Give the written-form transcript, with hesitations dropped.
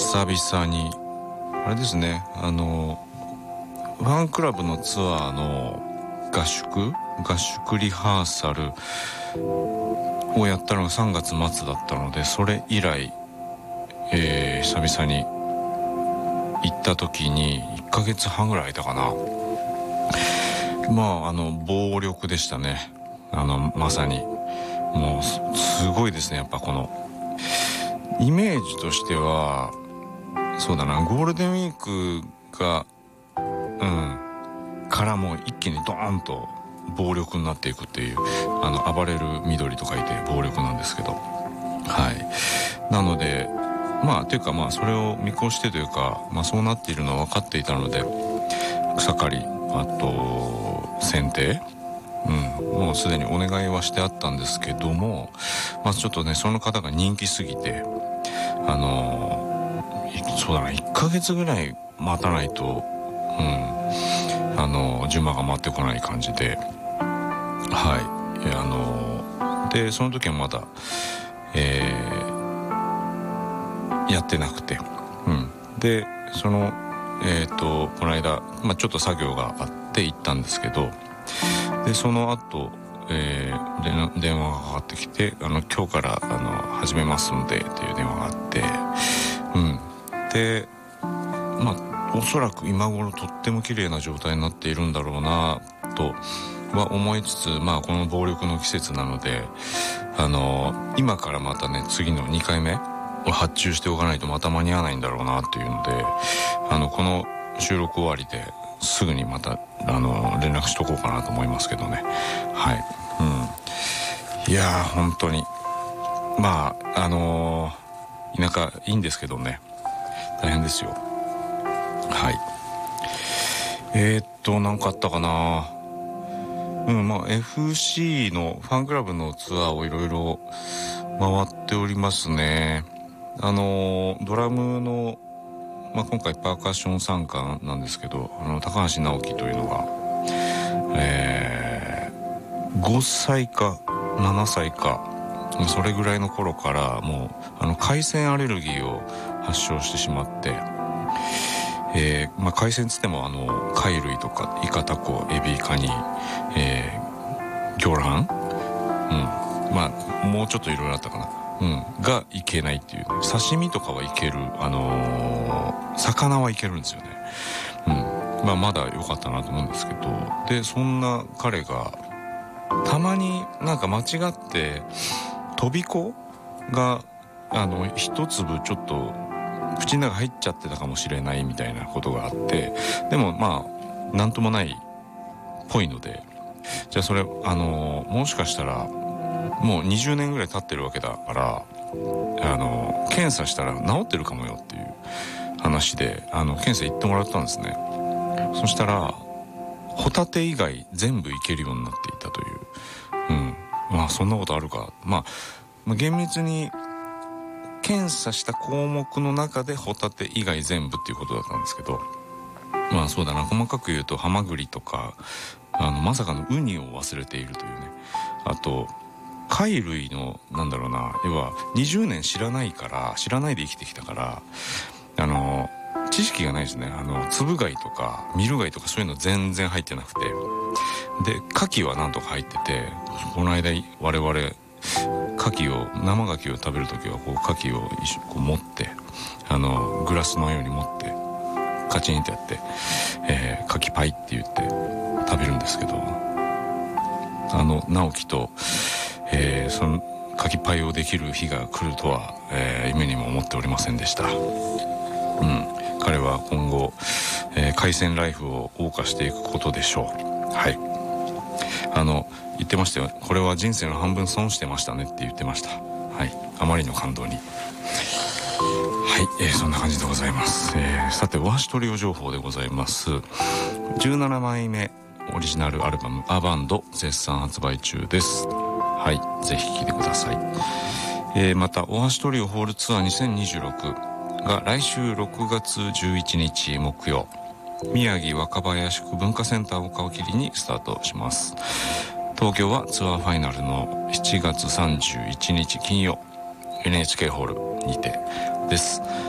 久々にあれですね、ファンクラブのツアーの合宿リハーサルをやったのが3月末だったので、それ以来、久々に行った時に1ヶ月半ぐらいいたかな。まあ暴力でしたね。まさにもうすごいですね。やっぱこのイメージとしてはそうだな、ゴールデンウィークがからもう一気にドーンと暴力になっていくっていう、暴れる緑と書いて暴力なんですけど、はいなのでというかそれを見越してというか、そうなっているのは分かっていたので、草刈り、あと剪定、もうすでにお願いはしてあったんですけども、ちょっとねその方が人気すぎてそうだな、1ヶ月ぐらい待たないと順番が回ってこない感じで、でその時はまだやってなくて、でこの間、ちょっと作業があって行ったんですけど、でその後、電話がかかってきて、今日から始めますんでっていう電話があって、でおそらく今頃とっても綺麗な状態になっているんだろうなとは思いつつ、この暴力の季節なので、今からまたね次の2回目を発注しておかないとまた間に合わないんだろうなっていうので、この収録終わりですぐにまた連絡しとこうかなと思いますけどね。いやー本当に田舎いいんですけどね、大変ですよ。なんかあったかな。FC のファンクラブのツアーをいろいろ回っておりますね。ドラムの、今回パーカッション参加なんですけど、高橋直樹というのが、5歳か7歳かそれぐらいの頃からもう海鮮アレルギーを発症してしまって、海鮮つっても貝類とかイカ、タコ、エビ、カニ、魚卵、もうちょっといろいろあったかな、がいけないっていう、刺身とかはいける、魚はいけるんですよね。まだ良かったなと思うんですけど、でそんな彼がたまになんか間違ってとびこが一粒ちょっと口の中入っちゃってたかもしれないみたいなことがあって、でもなんともないっぽいので、じゃあそれもしかしたらもう20年ぐらい経ってるわけだから、検査したら治ってるかもよっていう話で検査行ってもらったんですね。そしたらホタテ以外全部いけるようになっていたという、そんなことあるか。厳密に検査した項目の中でホタテ以外全部っていうことだったんですけど、そうだな、細かく言うとハマグリとかまさかのウニを忘れているというね。あと貝類の要は20年知らないで生きてきたから知識がないですね。つぶ貝とかミル貝とかそういうの全然入ってなくて、で牡蠣はなんとか入ってて、この間我々生牡蠣を食べるときはこう牡蠣をこう持ってグラスのように持ってカチンってやって、牡蠣パイって言って食べるんですけど、直樹と、その牡蠣パイをできる日が来るとは、夢にも思っておりませんでした。彼は今後、海鮮ライフを謳歌していくことでしょう。言ってましたよ。これは人生の半分損してましたねって言ってました。あまりの感動に。そんな感じでございます。さて、お箸トリオ情報でございます。17枚目オリジナルアルバムアバンド絶賛発売中です。ぜひ聴いてください。また、お箸トリオホールツアー2026が来週6月11日木曜、宮城若林区文化センターを皮切りにスタートします。東京はツアーファイナルの7月31日金曜 NHK ホールにてです。